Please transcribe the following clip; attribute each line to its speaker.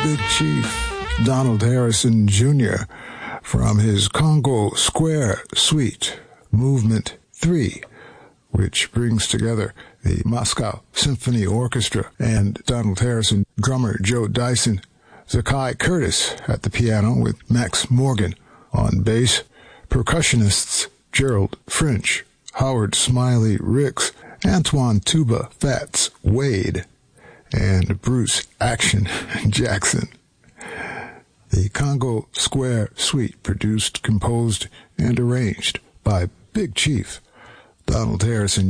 Speaker 1: Big Chief Donald Harrison Jr. from his Congo Square Suite, Movement 3, which brings together the Moscow Symphony Orchestra and Donald Harrison, drummer Joe Dyson, Zakai Curtis at the piano with Max Morgan on bass, percussionists Gerald French, Howard Smiley Ricks, Antoine Tuba Fats Wade, and Bruce Action Jackson. The Congo Square Suite, produced, composed, and arranged by Big Chief Donald Harrison